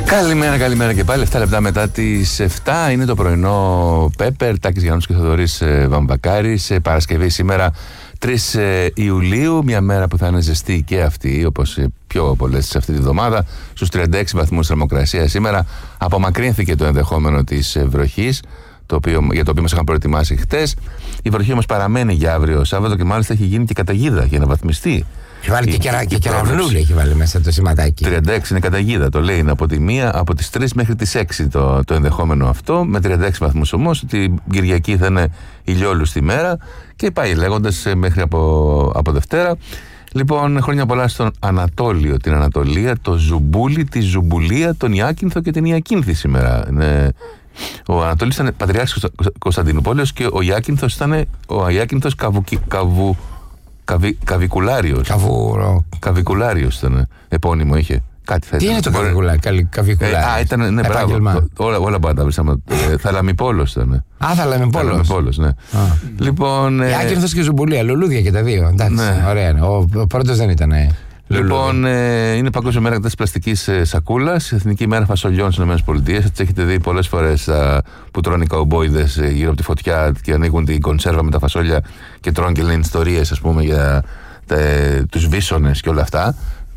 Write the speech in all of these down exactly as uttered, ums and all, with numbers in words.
Καλημέρα, καλημέρα και πάλι. εφτά λεπτά μετά τις εφτά είναι το πρωινό Πέπερ. Τάκης Γιαννούτης και Θοδωρής Βαμβακάρης. Παρασκευή σήμερα τρεις Ιουλίου. Μια μέρα που θα είναι ζεστή και αυτή, όπως πιο πολλές αυτή τη βδομάδα. Στους τριάντα έξι βαθμούς θερμοκρασία σήμερα. Απομακρύνθηκε το ενδεχόμενο της βροχής, το οποίο, για το οποίο μας είχαν προετοιμάσει χτες. Η βροχή όμως παραμένει για αύριο Σάββατο και μάλιστα έχει γίνει και καταιγίδα για να βαθμιστεί. Έχει βάλει και, κερα, και κεραυνούλη, έχει βάλει μέσα το σηματάκι. τριάντα έξι είναι καταιγίδα, το λέει. Είναι από τη μία, από τις τρεις μέχρι τις έξι το, το ενδεχόμενο αυτό. Με τριάντα έξι βαθμούς όμως. Την Κυριακή θα είναι ηλιόλουστη μέρα και πάει λέγοντας μέχρι από, από Δευτέρα. Λοιπόν, χρόνια πολλά στον Ανατόλιο, την Ανατολία, το Ζουμπούλι, τη Ζουμπουλία, τον Ιάκυνθο και την Ιακίνθη σήμερα. Είναι... Ο Ανατόλης ήταν πατριάρχης Κωνσταντινούπολης και ο Ιάκυνθος ήταν ο Ιάκυνθος Καβουκι, Καβου, Καβι, Καβικουλάριος. Καβουρο. Καβικουλάριος ήταν, επώνυμο είχε. Κάτι θα Τι ήταν. είναι το καβικουλάρι, καβικουλάρι. Ε, α, ήταν, ναι, μπράβο. Όλα, όλα πάντα βρίσκαμε. ε, Θαλαμιπόλος ήταν. Α, Θαλαμιπόλος. Θαλαμιπόλος, ναι. Α. Λοιπόν. Ε, Ιάκυνθος και Ζουμπουλία, λουλούδια και τα δύο. Εντάξει, ναι. Ωραία είναι. Ο, ο πρώτος δεν ήταν. Ε. Λοιπόν, ε, είναι Παγκόσμια Μέρα κατά της πλαστικής ε, σακούλας, Εθνική Μέρα Φασολιών στις ΗΠΑ. Έτσι έχετε δει πολλές φορές α, που τρώνε οι καουμπόιδες ε, γύρω από τη φωτιά και ανοίγουν την κονσέρβα με τα φασόλια και τρώνε και λένε ιστορίες, ας πούμε, για ε, τους βίσονες και όλα αυτά.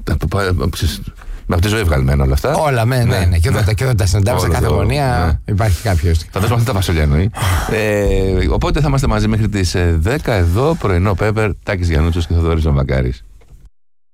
Με αυτή τη ζωή βγαλμένα όλα αυτά. Όλα, ναι, ναι. ναι. Και όταν τα, τα συναντάμε σε κάθε γωνία, ναι. Υπάρχει κάποιος. Θα δώσουμε αυτά τα φασολιά εννοεί. ε, οπότε θα είμαστε μαζί μέχρι τις δέκα εδώ, πρωινό Πέπερ, Τάκης Γιαννούτσος και Θοδωρής Βαμβακάρης.